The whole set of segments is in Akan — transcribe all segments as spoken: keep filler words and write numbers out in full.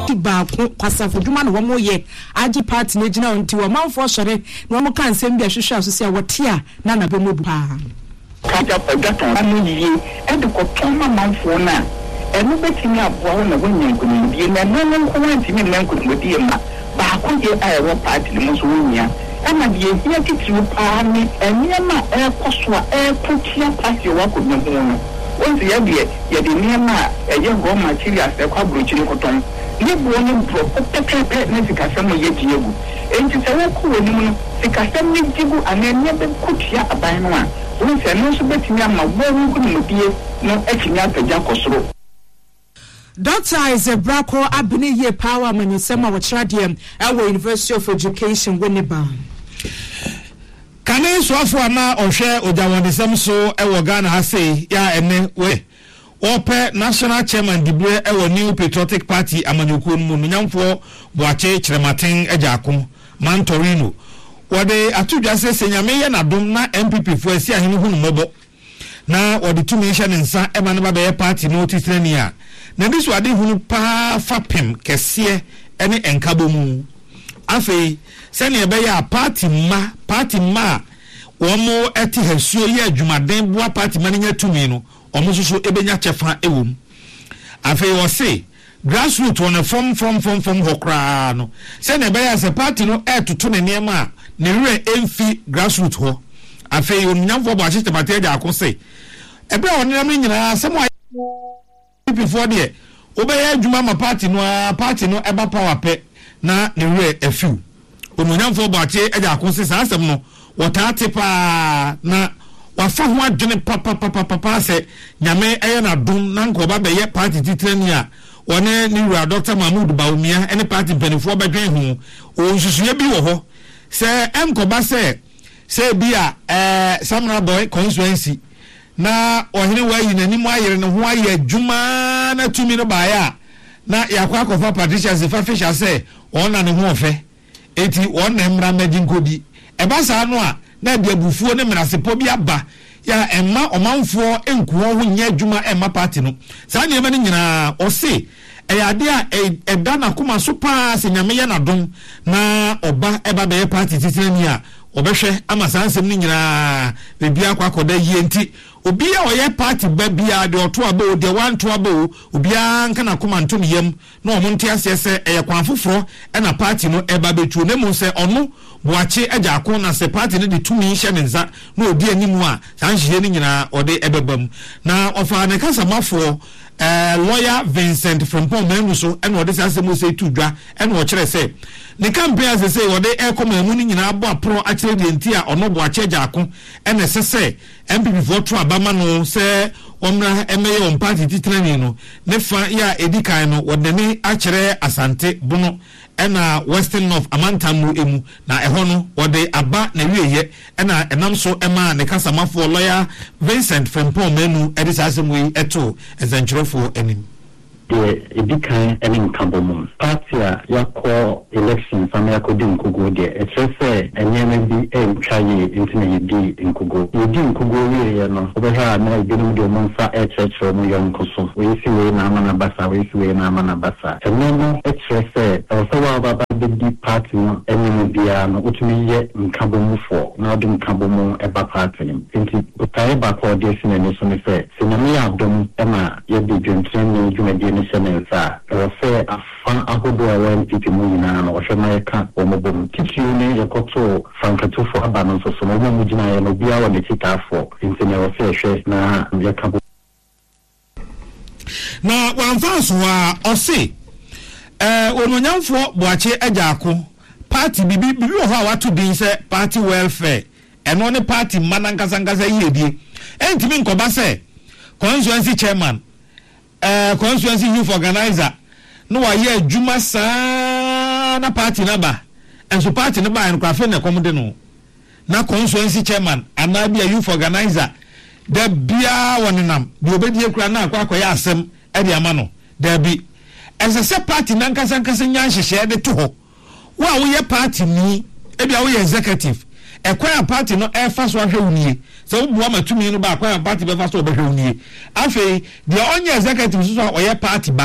ba ko kwasafo dwuma no wo ye agi party na gina nti wo manfo sore na wo kan sem bia hwehwe aso sia wotia na na be mobu pa kaja pagaton anu yi e de ko toma manfo na enu betimi aboa na wonya nkunimbi na nanu nko wantimi na nkunimbi ma ba ko je ayo party no so wonya ama die hia titiri pa ni eniema e koswa e kutia party wa ko nyamu no wonse ya die ya de niema e ye go materials e kwa brochi ni koton ni bo ni bro pepepe na sikasem ye diegu enti se wo ko woni mu sikasem ni digu ananya be kutia aban no a wonse no so betimi ama wo nkunimbi no etimi ataja kosoro. Doctor is a brako abini ye power manisema wachradiem awa University of Education Winneba. Kane swafo ana ohwe ojawondesem so ewo Ghana ha sei ya ene we ope national chairman dibre ewo New Patriotic Party amanyuku mu nyamfo boache Chirematen Ejaako Mantorino wode atudwa se senyame ye nadom na M P P fo asi ahene hunu mobo na wode tumi hye ne nsa ema ne ba be party no titrani a na biso ade hunu pa fapem kese ene enkabo mu afei sene ebe ya party ma party ma womo eti hasuo ye adwumaden boa party ma nya tumi no omo soso ebenya chefa ewom afei wo se grassroots on from from from from hokra no sene ebe ya se party no etutu ne niema ne re emfi grassroots ho afei onyamfo bo achete mateja akose ebe onam nyina asemo before there obeye adwuma ma party no party no eba power pe na ne re afiu ononyamfo bo ache eja akose sa asem no wotate pa na wafa ho adwene papa papa papa se nyame eye na dum na nko ba be party titrani a one ni wura Doctor Mahmoud Baumia ene party benefo bedwen ho onsusuye bi wo ho se enko ba se se bia eh Samra Boy constituency na ohene wa yi nani mu ayere ne ho aye adwuma na tumi no ba ya na yakwa kofa Patricia Zefa Fisher se ona ne ho ofe eti ona mra magi nkodi eba sa no a na de abufuo ne mrasepo bi aba ya emma omanfo enkuo ho nya adwuma emma party no sa ne ema ne nyina o se eyade a eda na kuma so pa se nyame ye na don na oba eba be party titirani a obehwe ama sansem ni nyina bebia kwa koda yie nti obi a oye party ba bia de oto aba o de wanto aba o obi a nka na kuma ntom yam na omonte asese eye kwan foforo e na party no eba betuo ne mu se ono boache eja akon na se party ne de tumi hye ne nza na odi animu a sanhye ni nyina ode ebebam na ofa ne kasa mafo eh lawyer Vincent from Pomenu so ene ode sasemo se tudwa ene o kire se ne campaign se se ode e koma mu ni nyina abo apro a kire de nti a ono boache eja akon ene se se M P P vote abama no se omra emeye on party titrani no ne fa ya edikan no wode ne a kire Asante Bono ena Western North Amantamu emu na eho no wode aba na wieye ena enam so ema ne kasamafo lawyer Vincent from Pomenu edisa asemwe eto ezenchirofo enim the edikan enim kambomu party a yakọ election fama yakọ di nkogo de etrese enyeme bi entwaye intine yedi nkogo yedi nkogo wiye no obeha na edinum de monfa etrese mo yonkoso we si we na amana basa we si we na amana basa enemo etrese osawa baba di party no enyeme bia no otumi ye nkambomu fo na odi nkambomu eba party nti otaye ba ko de sinene so ne se siname ya dom ema ye di dwentene dwumade senensa ose afan ahodo a wan pipi mu nyina no hwema yeka omobom titiune yekoto frankatufo abano so so mo mu gina ye no bia wa ne titafo ntene ose hwe na yeka na wanfanso wa ose eh ononyamfo boache Ejaako party bibi bibi ho a wato din se party welfare eno ne party manankasa nkasa yedie entimi nkoba se constituency chairman eh constituency youth organizer no wa ye adwuma saa na party na ba enso party na ba en kwa fe na komde no na constituency chairman anabi youth organizer da bia wonenam de obedi ekura na akwa akwa ya asem e de ama no da bi ese se party na nkasa nkasa nya hyehye de to ho wa wo ye party ni e bia wo ye executive e kwa party no e fa so ahwe unie se wo bua matumi no ba kwa party be fa so obehwe unie afei de onye executive so o ye party ba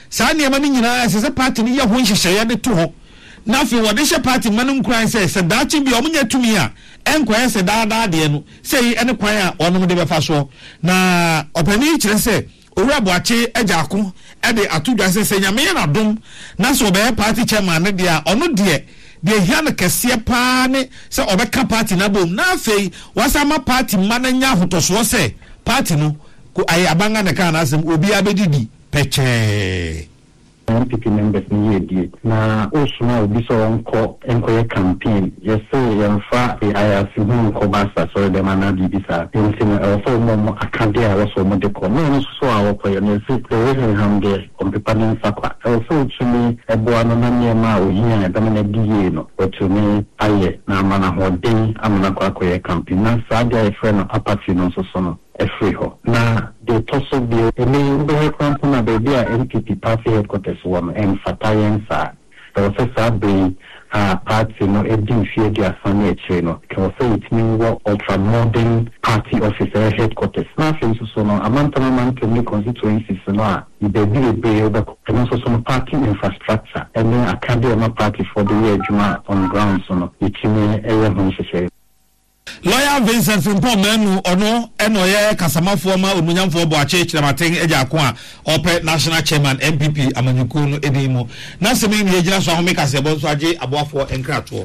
saa nneɛma no nyinaa ɛsɛ sɛ party no yɛ ho nhyehyɛeɛ de to hɔ na afei wɔde hyɛ party ma no nkuran sɛ sɛ daakye bi ɔmo nyɛ tumi a ɛnkɔyɛ sɛ daadaa deɛ no sɛ yi ɛne kwan a ɔnom de bɛfa soɔ na ɔpanin kyerɛ sɛ owura boakye agya ako ɛde ato dwa sɛ sɛ nyame yɛ n'adom na sɛ ɔbɛyɛ party chairman ne deɛ a ɔno deɛ deɛ hia no kɛseɛ paa ne sɛ ɔbɛka party na bom na afei wasa ma party ma no nya ahotɔsoɔ sɛ party no ayɛ abanga ne kaa n'asɛm obi abɛdidi pɛkyɛɛ M P P members ni yedie na osuma obi so onko enkoye campaign yese yemfa ayasi hu nko basa so de mana bibisa entin also mo akade a so mo de ko no so a wo koye no se we ham de on pepa ni sakwa also tumi ebo ano na niema ohia da na die no otumi aye na mana hoden amana kwa koye campaign na sadia e friend apathy no so so no efree ho na de toso bi ene be kwampo na baby a M P P party headquarters won en fatayensa so so sabe a party no edin fie dia sane eche no can say it mean what ultra modern party officer headquarters na fe so so no amantana man kemi constituencies no a ibebi be oba and also some party infrastructure and then academy party for the year juma on ground so no itime eya ho nhyehyɛ Lawyer Vincent Frimpong menu ono eno ye kasamafo ma omunyamfo boache Kyerematen agya ko a ope national chairman M P P amanyuko no edimu na semi mi yegyina so ahome kasebo so age aboafo enkrato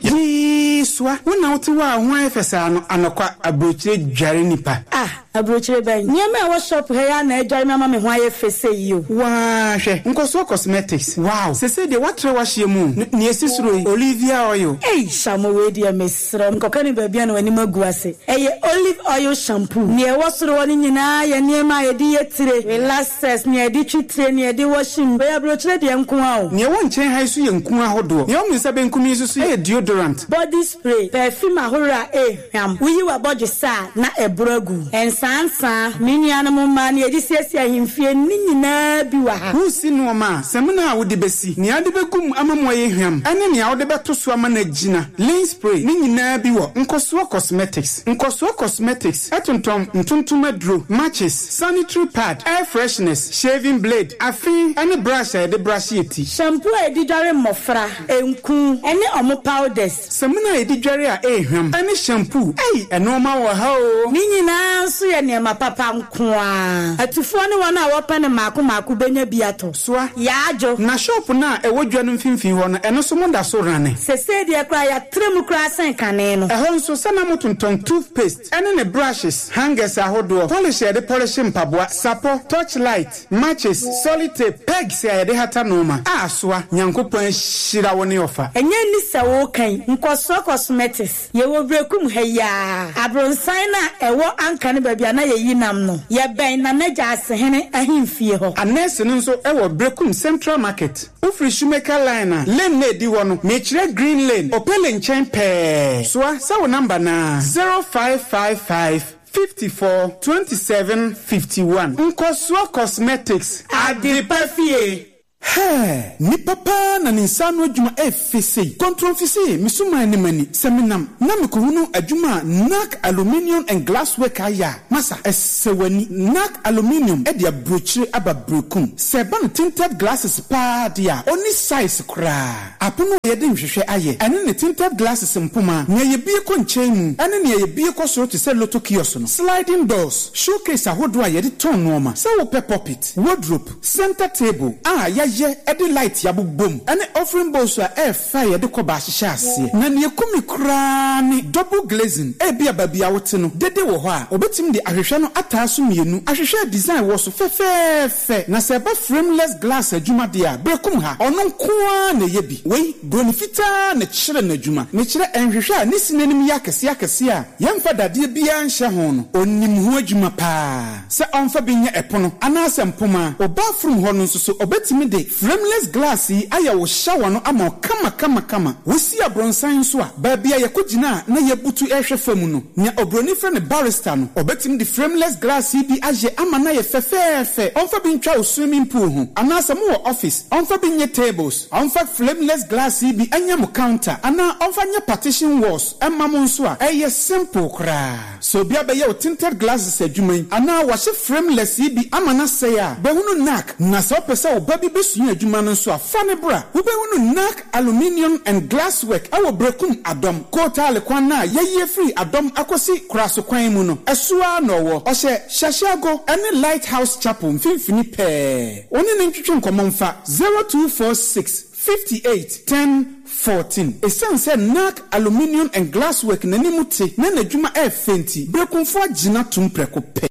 yi swa wona wote wa ho efesa no anokwa abrochire dware nipa ah abrochire ban nyema wo shop he ya na adware mama me ho aye fese yi o wa hwe nkoso cosmetics wow sese de watre wa hye mu ne esisuro Olivia oil eh shamo we dia mesra nkoka ni babia na wani magu ase eye olive oil shampoo ne wo soro woni nyina ye nyema ye di yetire relaxers ne ye di twitire ne ye di washing be abrochire de nko a o ne wo nchen hai so ye nko ahodo ne wo misa be nkumi so so ye deodorant body spray perfume ahora eh hwam wuyi wa body sa na ebrogu ensansa miniana mo ma ne edi siesia himfie ni nyina bi wa ha husi no ma semna a wodi besi ne ade begum amamo ye hwam ene ne a wode beto so ama na gina lean spray ni nyina bi wo nkoso cosmetics nkoso cosmetics etontom ntontom adro matches sanitary pad air freshness shaving blade afin ene brush e de brush yeti shampoo e di dware mofra enku ene omo powders semna e di dware a ehwam ene shampoo ei eno ma wo ha o ni nyina so ye ne ma papa nko a atufo ne wona wo pa ne mako mako benya biato soa yaajo na shop na e wodwa no mfimfin ho no eno so mo da so rane sese de akra ya trem kra san kane no e ho nso sana motonton toothpaste ene ne brushes hangers ahodo polish e de polish mpaboa sapo torchlight matches solid tape pegs e de hata no ma a soa nyankopon hira woni ofa enye ni se wo kan nkoso cosmetics ye wo brekum heya abronsan na ewo anka ne babia na ye yinam no ye ben na naja asehene ahimfie ho anese no nso ewo brekum central market ufri shoemaker line lane na di wo no mechire green lane opele nchen pe soa sa wo number na zero five five five fifty-four twenty-seven fifty-one Nkoso Cosmetics Adipafie. Hey, ni papa na ninsano adwuma efese control fise misuma ne mani seminam na mekuhunu adwuma Nac Aluminium and Glassware kaya masa esewani Nac Aluminium e dia brochire ababrekum seban tinted glasses pa dia oni size kra apono ye de nhwehwe aye ene ne tinted glasses mpoma ne ye bie ko nchen ene ne ye bie ko so to se loto kiosk no sliding doors showcase ahodo a ye de ton no ma se wo pe pocket wardrobe center table ah ya ye edi light ya bubom ene offering bowls a air fire de ko ba hyehyɛ ase na ne ekumi kra ne double glazing e bia babia wote no dede wo ho a obetim de ahwehwɛ no ataaso mienu ahwehwɛ design wo so fefefe na se ba frameless glass adwuma de a brekum ha ono nkoa na ye bi wei bonifita na kyerɛ na adwuma ne kyerɛ enhwehwɛ a ne sinanim ya kese akese a yemfa dade bia nhye ho no onim ho adwuma pa se onfa bi nya epono ana se mpoma oba from ho no so so obetim de Ye frameless glass yi aya wo shower no ama kama kama kama. Wosi abronsan so a baabia yakogina na yebutu ehwe famu no. Nya obroni fe ne barrister no. Obetim di frameless glass yi bi aje ama na ye fefefe. Onfa bi ntwa swimming pool ho. Anasa mo office. Onfa bi nye tables. Onfa frameless glass yi bi anya mo counter. Ana onfa nye partition walls. Emma mo nso a eye simple kra. So bia be ye o tinted glasses adwuman. Ana wa she frameless yi bi ama na say a. Be hunu knack. Na so pese o baby be sua adwuma no nso a fa ne bra. Wo be hunu knack aluminium and glass work. Awo brekum adom. Kota le kwan na ye ye free adom akosi kraso kwan mu no. Esua no wo. Ohye Shashago any Lighthouse Chapel mfimfini pe. Oni ne ntwetwe nkomomfa zero two four six fifty-eight ten fourteen. Esanse knack aluminium and glass work na nimuti na nadwuma e fenti. Brekumfo agina tumpreko pe.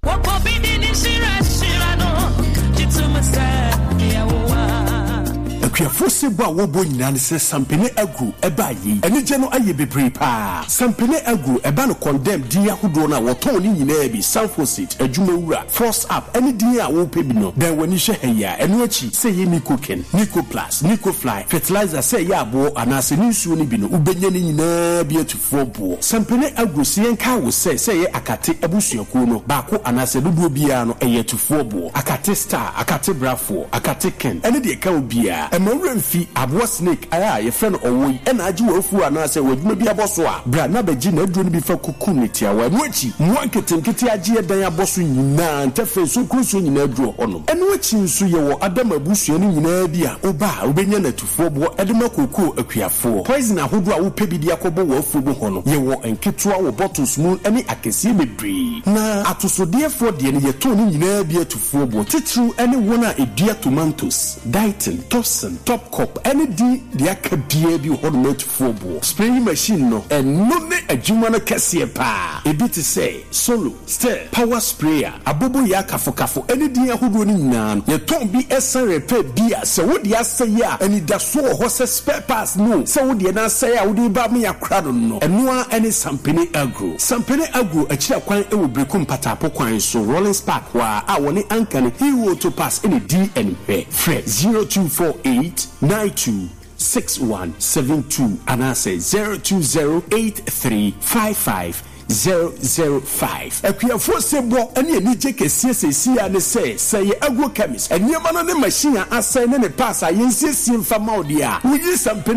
Akuafo sebo a wobo nyina ne se sampene agru eba yi ene je no aye bebre pa sampene agru eba no condemn di ahodo na woton ni nyina bi sulfosit adwuma wura force up ene din a wo pe bi no den wani hwe heya ene achi se ye Nicoken Nicoplus Nicofly fertilizer se ye abo anase ni nsuo ni bi no ubenya ni nyina bi atufo bo sampene agru se yenka wo se se ye akate abusuako no baako anase dodo bia no eye atufo bo akate star akate brafo akate ken ene de ka obia Mfi abwa snake aya ye friend owo ena agi wafu anase wadwuma bi aboso a bra na bagi na aduro ni bi fa kuku netia wa enu achi mwanketenkete agi ye dan aboso nyina ntefe so kruso nyina aduro hono enu achi nso ye wo adam abusuani nyina bi a oba obenya na tufo bo edema koku akuafo poison ahodo a wo pebidi akobo wafu bo hono ye wo enketua wo bottles mu ene akese bebre na atosode fo de ne ye to ni nyina bi atufo bo titru ene wona edua tomatoes dighton tosin top cup any di dia kabie bi ho no fobo spraying machine no eno ne adwuma no kese pa e bi te say solo stir power sprayer abobo ya kafo kafo any di ahodo ni nyina ye ton bi esen repair bia se wo dia say a ani da so ho se spare parts no se wo dia na say a wo di ba me yakrado no eno a any sampene agro sampene agro akira kwan e wo brekum patapo kwan so rolling spark wa a woni anka ne hero to pass any D N P Fred zero two four eight nine two six one seven two and I say zero two zero eight three five five zero zero five. Akuafo sebo ene ani jeke siesie ne say say agro chemist eniema no ne machine assign ne pass a yensie mfa ma odi a wuyi sampe